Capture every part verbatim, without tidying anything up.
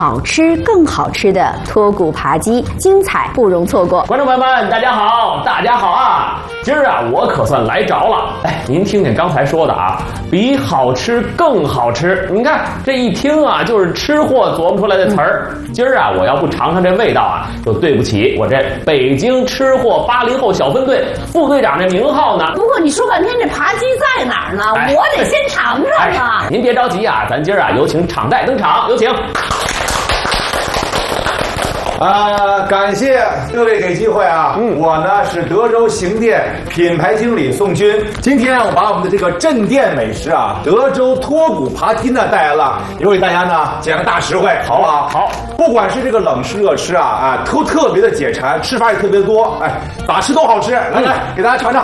好吃更好吃的脱骨扒鸡，精彩不容错过。 观众朋友们，大家好，大家好啊！今儿啊，我可算来着了。哎，您听听刚才说的啊，比好吃更好吃。你看这一听啊，就是吃货琢磨出来的词儿。今儿啊，我要不尝尝这味道啊，就对不起我这北京吃货八零后小分队副队长这名号呢。 不过你说半天这扒鸡在哪儿呢？哎、我得先尝尝啊、 哎！您别着急啊，咱今儿啊，有请场代登场，有请。 啊，感谢各位给机会啊！嗯，我呢是德州行店品牌经理宋军。今天我把我们的这个镇店美食啊，德州脱骨扒鸡呢带来了，也为大家呢讲个大实惠，好不好？好，不管是这个冷吃热吃啊，啊，都特别的解馋，吃法也特别多，哎，咋吃都好吃。来来，给大家尝尝。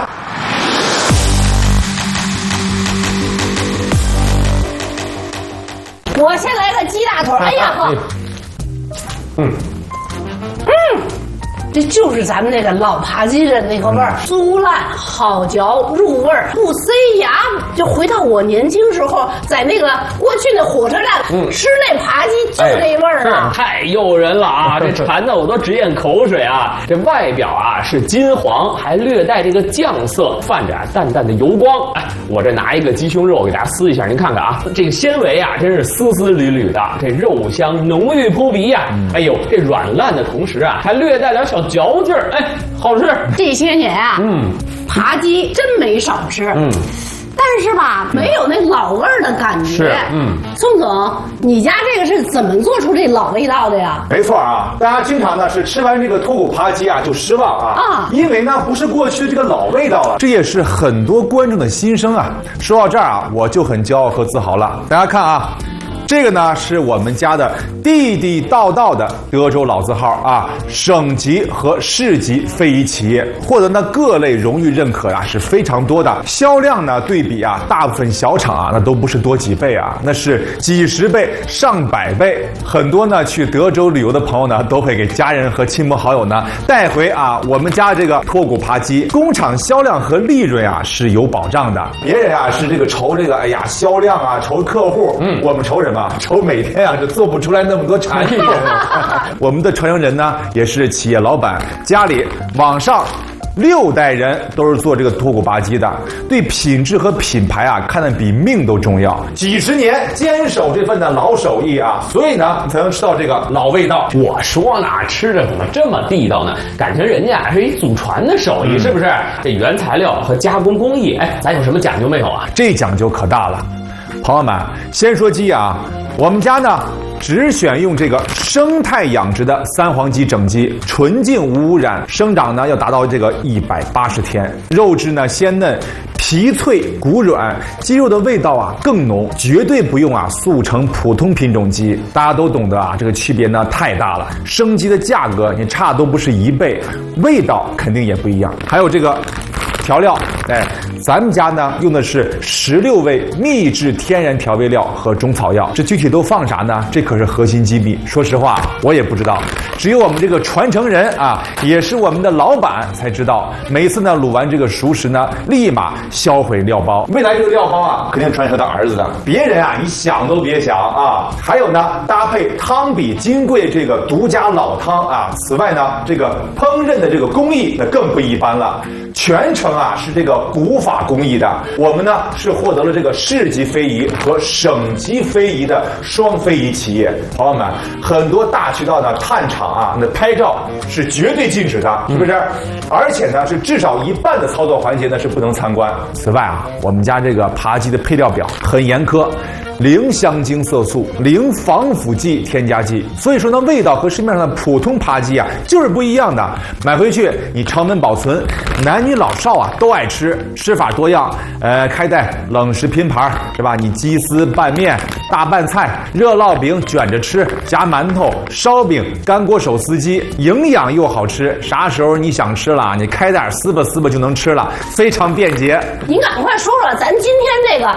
我先来个鸡大腿，哎呀呵， 嗯。 嗯，这就是咱们那个老扒鸡的那个味儿，酥烂好嚼，入味儿不塞牙。就回到我年轻时候，在那个过去的火车站、嗯、吃那扒鸡，就那味儿啊、 哎，太诱人了啊！这馋的我都直咽口水啊！这外表啊是金黄，还略带这个酱色，泛着淡淡的油光。哎，我这拿一个鸡胸肉给大家撕一下，您看看啊，这个纤维啊真是丝丝缕缕的，这肉香浓郁扑鼻呀、啊！嗯、哎呦，这软烂的同时啊，还略带点小嚼劲儿，哎，好吃。 这些年啊，嗯，扒鸡真没少吃，嗯。但是吧，没有那老味儿的感觉。 是，嗯， 宋总，你家这个是怎么做出这老味道的呀？ 没错啊，大家经常呢是吃完这个脱骨扒鸡啊就失望啊，啊，因为呢不是过去这个老味道了。这也是很多观众的心声啊。说到这儿啊，我就很骄傲和自豪了。大家看啊。这个呢是我们家的地地道道的德州老字号啊，省级和市级非遗企业，获得呢各类荣誉认可啊是非常多的。销量呢对比啊大部分小厂啊那都不是多几倍啊，那是几十倍、上百倍。很多呢去德州旅游的朋友呢都会给家人和亲朋好友呢带回啊我们家这个脱骨扒鸡。工厂销量和利润啊是有保障的。别人啊是这个愁这个哎呀销量啊愁客户，嗯，我们愁什么？愁每天啊，就做不出来那么多产品。我们的传承人呢，也是企业老板，家里往上六代人都是做这个脱骨扒鸡的，对品质和品牌啊，看得比命都重要。几十年坚守这份的老手艺啊，所以呢，你才能吃到这个老味道。 我说呢，吃着怎么这么地道呢？感情人家是一祖传的手艺，嗯、是不是？这原材料和加工工艺，哎，咱有什么讲究没有啊？ 这讲究可大了。朋友们，先说鸡啊，我们家呢只选用这个生态养殖的三黄鸡整鸡，纯净无污染，生长呢要达到这个一百八十天，肉质呢鲜嫩，皮脆骨软，鸡肉的味道啊更浓，绝对不用啊速成普通品种鸡。大家都懂得啊，这个区别呢太大了，生鸡的价格你差都不是一倍，味道肯定也不一样。还有这个调料，哎，咱们家呢用的是十六味秘制天然调味料和中草药，这具体都放啥呢？这可是核心机密。说实话，我也不知道，只有我们这个传承人啊，也是我们的老板才知道。每次呢卤完这个熟食呢，立马销毁料包。未来这个料包啊，肯定传承到儿子的，别人啊你想都别想啊。还有呢，搭配汤比金贵这个独家老汤啊。此外呢，这个烹饪的这个工艺那更不一般了。全程啊是这个古法工艺的，我们呢是获得了这个市级非遗和省级非遗的双非遗企业。朋友们，很多大渠道的探厂啊，那拍照是绝对禁止的，是不是？嗯、而且呢是至少一半的操作环节呢是不能参观。此外啊，我们家这个扒鸡的配料表很严苛。零香精色素，零防腐剂添加剂，所以说呢，味道和市面上的普通扒鸡啊就是不一样的。买回去你常温保存，男女老少啊都爱吃，吃法多样。呃，开袋冷食拼盘是吧？你鸡丝拌面、大拌菜、热烙饼卷着吃，夹馒头、烧饼、干锅手撕鸡，营养又好吃。啥时候你想吃了，你开袋撕吧撕吧就能吃了，非常便捷。 您赶快说说，咱今天这个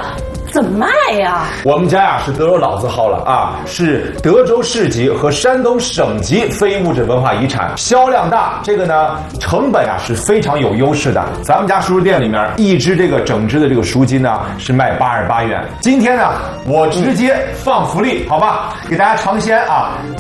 怎么卖呀？ 我们家呀是德州老字号了啊，是德州市级和山东省级非物质文化遗产，销量大，这个呢成本啊是非常有优势的。咱们家书书店里面一支这个整支的这个书籍呢是卖八十八元，今天呢我直接放福利，好吧，给大家尝鲜啊。